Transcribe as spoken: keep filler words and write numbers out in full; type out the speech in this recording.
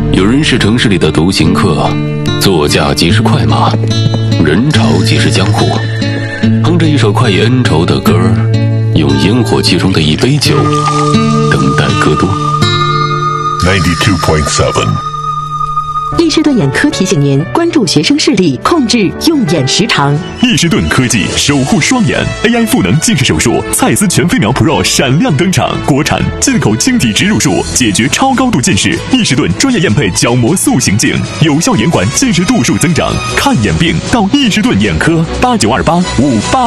有人是城市里的独行客，座驾即是快马，人潮即是江湖。哼着一首快意恩仇的歌，用烟火气中的一杯酒，等待戈多。 ninety-two point seven。 易士顿眼科提醒您关注学生视力，控制用眼时长。 易士顿科技守护双眼 A I 赋能近视手术，蔡司全飞秒 Pro 闪亮登场，国产进口晶体植入术，解决超高度近视。易士顿专业验配角膜塑形镜，有效延缓近视度数增长。看眼病到易士顿眼科，八九二八五八。